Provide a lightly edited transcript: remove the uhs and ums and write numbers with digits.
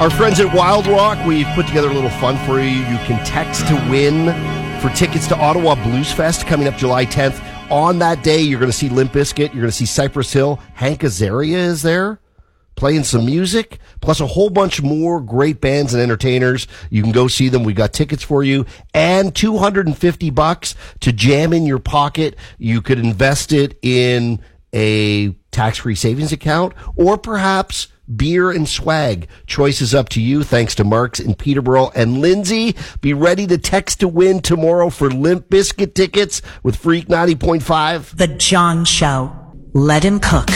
Our friends at Wild Rock, we've put together a little fun for you. You can text to win for tickets to Ottawa Blues Fest coming up July 10th. On that day, you're going to see Limp Bizkit. You're going to see Cypress Hill. Hank Azaria is there playing some music, plus a whole bunch more great bands and entertainers. You can go see them. We got tickets for you and $250 to jam in your pocket. You could invest it in a tax-free savings account or perhaps beer and swag. Choice is up to you. Thanks to Mark's in Peterborough. And Lindsay, be ready to text to win tomorrow for Limp Bizkit tickets with Freak 90.5. The John Show. Let him cook.